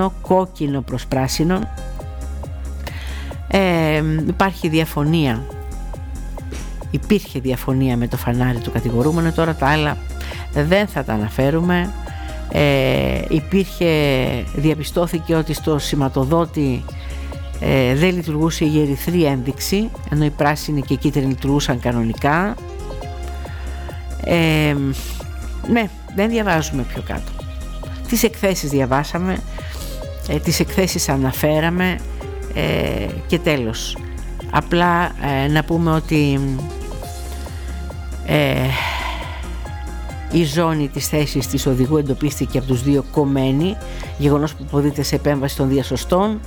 πράσινο, κόκκινο προς πράσινο. Υπάρχει διαφωνία, υπήρχε διαφωνία με το φανάρι του κατηγορούμενου, τώρα τα άλλα δεν θα τα αναφέρουμε. Διαπιστώθηκε ότι στο σηματοδότη δεν λειτουργούσε η ερυθρή ένδειξη, ενώ οι πράσινοι και οι κίτρινοι λειτουργούσαν κανονικά. Ναι, δεν διαβάζουμε πιο κάτω. Τις εκθέσεις διαβάσαμε, τις εκθέσεις αναφέραμε και τέλος. Απλά να πούμε ότι η ζώνη της θέσης της οδηγού εντοπίστηκε από τους δύο κομμένη, γεγονός που υποδείται σε επέμβαση των διασωστών.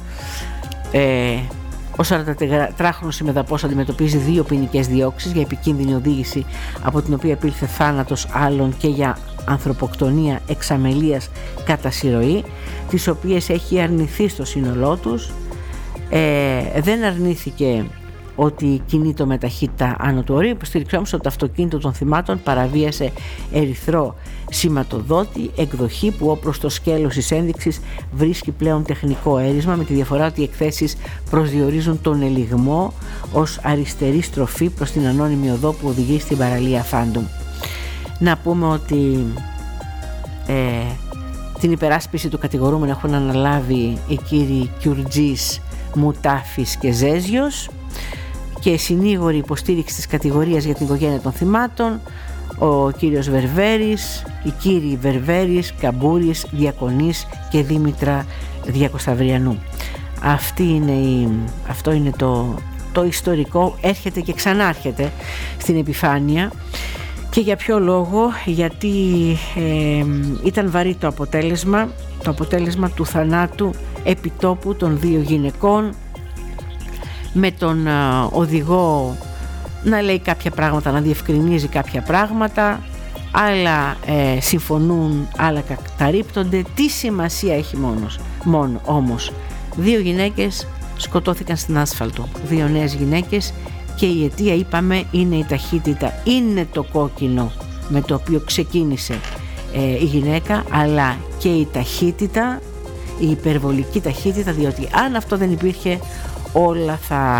Ο 44χρονος συμμεταπός αντιμετωπίζει 2 ποινικές διώξεις για επικίνδυνη οδήγηση, από την οποία επήλθε θάνατος άλλων, και για ανθρωποκτονία εξ αμελίας κατά συρροή, τις οποίες έχει αρνηθεί στο σύνολό τους. Δεν αρνήθηκε ότι κινείται με ταχύτητα άνω του ορίου. Υποστήριξε όμως ότι το αυτοκίνητο των θυμάτων παραβίασε ερυθρό σηματοδότη, εκδοχή που όπως το σκέλος της ένδειξης βρίσκει πλέον τεχνικό έρισμα, με τη διαφορά ότι οι εκθέσεις προσδιορίζουν τον ελιγμό ως αριστερή στροφή προς την ανώνυμη οδό που οδηγεί στην παραλία Φάντουμ. Να πούμε ότι την υπεράσπιση του κατηγορούμενου έχουν αναλάβει οι κύριοι Κιουρτζής, Μουτάφης και Ζέζιος, και συνήγορη υποστήριξη της κατηγορίας για την οικογένεια των θυμάτων ο κύριος Βερβέρης, οι κύριοι Βερβέρης, Καμπούρης, Διακονής και Δήμητρα Διακοσταυριανού. Αυτό είναι το ιστορικό, έρχεται και ξανάρχεται στην επιφάνεια. Και για ποιο λόγο? Γιατί ήταν βαρύ το αποτέλεσμα του θανάτου επιτόπου των 2 γυναικών, με τον οδηγό να λέει κάποια πράγματα, να διευκρινίζει κάποια πράγματα, άλλα συμφωνούν, άλλα καταρρίπτονται. Τι σημασία έχει μόνο όμως? 2 γυναίκες σκοτώθηκαν στην άσφαλτο, 2 νέες γυναίκες, και η αιτία, είπαμε, είναι η ταχύτητα, είναι το κόκκινο με το οποίο ξεκίνησε η γυναίκα, αλλά και η ταχύτητα, η υπερβολική ταχύτητα, διότι αν αυτό δεν υπήρχε όλα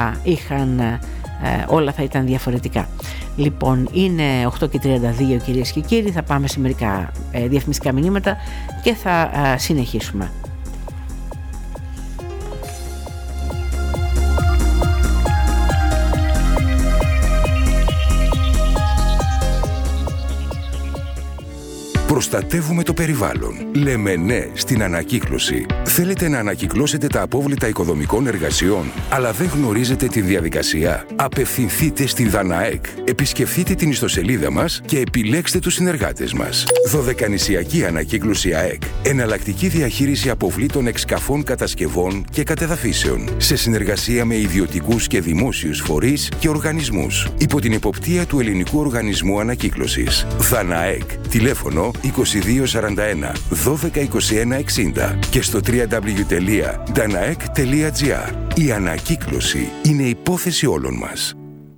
θα ήταν διαφορετικά. Λοιπόν, είναι 8:32 κυρίες και κύριοι, θα πάμε σε μερικά διαφημιστικά μηνύματα και θα συνεχίσουμε. Προστατεύουμε το περιβάλλον. Λέμε ναι στην ανακύκλωση. Θέλετε να ανακυκλώσετε τα απόβλητα οικοδομικών εργασιών, αλλά δεν γνωρίζετε τη διαδικασία? Απευθυνθείτε στη Δαναέκ. Επισκεφτείτε την ιστοσελίδα μας και επιλέξτε τους συνεργάτες μας. Δωδεκανησιακή ανακύκλωση ΑΕΚ. Εναλλακτική διαχείριση αποβλήτων εξκαφών, κατασκευών και κατεδαφίσεων. Σε συνεργασία με ιδιωτικούς και δημόσιους φορείς και οργανισμούς. Υπό την εποπτεία του Ελληνικού Οργανισμού Ανακύκλωσης. Δαναέκ. Τηλέφωνο 2241 12 21 60 και στο www.danaek.gr. Η ανακύκλωση είναι υπόθεση όλων μας.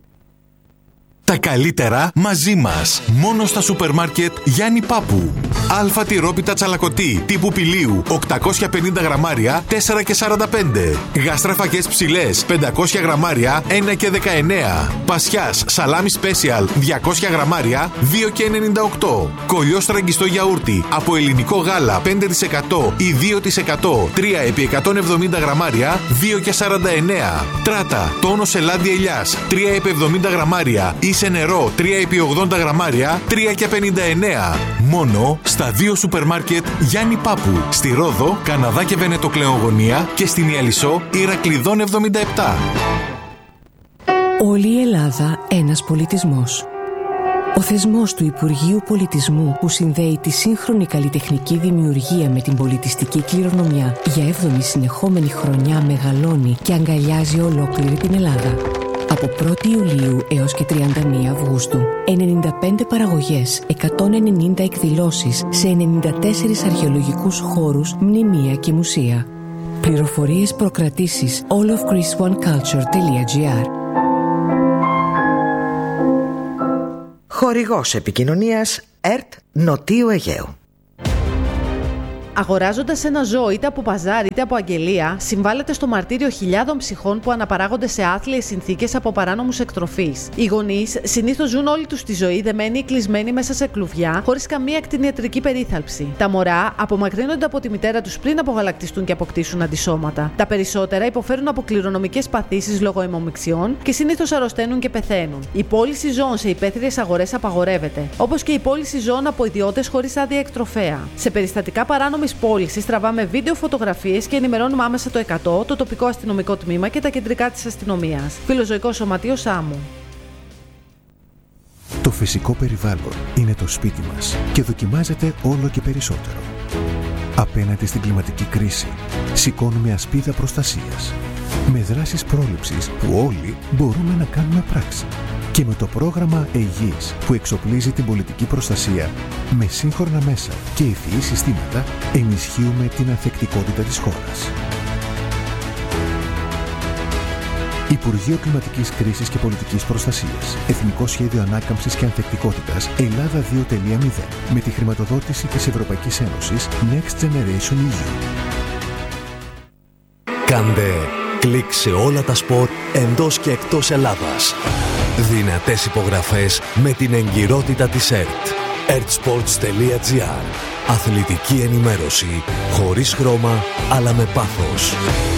Τα καλύτερα μαζί μας. Μόνο στα σούπερ μάρκετ Γιάννη Πάπου. Αλφα τυρόπιτα τσαλακωτή τύπου πηλίου 850 γραμμάρια 4,45. Γάστρα φακές ψηλές 500 γραμμάρια 1,19. Πασιάς σαλάμι σπέσιαλ 200 γραμμάρια 2,98. Κολλιό στραγγιστό γιαούρτι από ελληνικό γάλα 5% ή 2% 3x170 γραμμάρια 2,49. Τράτα τόνος ελάδι ελιάς 3x70 γραμμάρια ή σε νερό 3x80 γραμμάρια 3,59. Μόνο στα 2 σούπερ μάρκετ Γιάννη Πάπου. Στη Ρόδο, Καναδά και Βενετοκλεογωνία και στην Ιαλισσό Ηρακλειδών 77. Όλη η Ελλάδα ένας πολιτισμός. Ο θεσμός του Υπουργείου Πολιτισμού που συνδέει τη σύγχρονη καλλιτεχνική δημιουργία με την πολιτιστική κληρονομιά για 7η συνεχόμενη χρονιά μεγαλώνει και αγκαλιάζει ολόκληρη την Ελλάδα. Από 1η Ιουλίου έως και 31 Αυγούστου, 95 παραγωγές, 190 εκδηλώσεις σε 94 αρχαιολογικούς χώρους, μνημεία και μουσεία. Πληροφορίες, προκρατήσεις allofgreeceoneculture.gr. Χορηγός επικοινωνίας ΕΡΤ Νοτίου Αιγαίου. Αγοράζοντας ένα ζώο είτε από παζάρι είτε από αγγελία, συμβάλλεται στο μαρτύριο χιλιάδων ψυχών που αναπαράγονται σε άθλιες συνθήκες από παράνομους εκτροφείς. Οι γονείς συνήθως ζουν όλη τους τη ζωή δεμένοι ή κλεισμένοι μέσα σε κλουβιά, χωρίς καμία κτηνιατρική περίθαλψη. Τα μωρά απομακρύνονται από τη μητέρα τους πριν απογαλακτιστούν και αποκτήσουν αντισώματα. Τα περισσότερα υποφέρουν από κληρονομικές παθήσεις λόγω αιμομιξιών και συνήθως αρρωσταίνουν και πεθαίνουν. Η πώληση ζώων σε υπαίθριες αγορές απαγορεύεται, όπως και η πώληση ζώων από ιδιώτες χωρίς άδεια εκτροφέα. Σε περιστατικά παράνομης πώλησης τραβάμε βίντεο, φωτογραφίες και ενημερώνουμε άμεσα το 100, το τοπικό αστυνομικό τμήμα και τα κεντρικά της αστυνομίας. Φιλοζωικό Σωματείο Σάμου. Το φυσικό περιβάλλον είναι το σπίτι μας και δοκιμάζεται όλο και περισσότερο. Απέναντι στην κλιματική κρίση, σηκώνουμε ασπίδα προστασίας. Με δράσεις πρόληψης που όλοι μπορούμε να κάνουμε πράξη. Και με το πρόγραμμα ΕΙΓΙΣ που εξοπλίζει την πολιτική προστασία με σύγχρονα μέσα και ευφυή συστήματα, ενισχύουμε την ανθεκτικότητα της χώρας. Υπουργείο Κλιματικής Κρίσης και Πολιτικής Προστασίας. Εθνικό Σχέδιο Ανάκαμψης και Ανθεκτικότητας Ελλάδα 2.0 με τη χρηματοδότηση της Ευρωπαϊκής Ένωσης Next Generation EU. Κάντε κλικ σε όλα τα σπορ εντός και εκτός Ελλάδας. Δυνατές υπογραφές με την εγκυρότητα της ΕΡΤ. ertsports.gr. Αθλητική ενημέρωση χωρίς χρώμα αλλά με πάθος.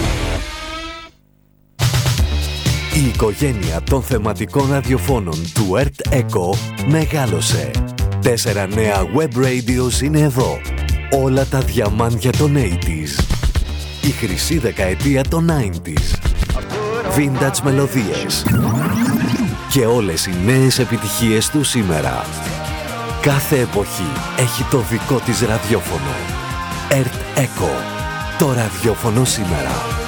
Η οικογένεια των θεματικών ραδιοφώνων του ΕΡΤ ΕΚΟ μεγάλωσε. 4 νέα web radios είναι εδώ. Όλα τα διαμάντια των 80s. Η χρυσή δεκαετία των 90s. Vintage μελωδίες. Και όλες οι νέες επιτυχίες του σήμερα. Κάθε εποχή έχει το δικό της ραδιόφωνο. ΕΡΤ ΕΚΟ. Το ραδιόφωνο σήμερα.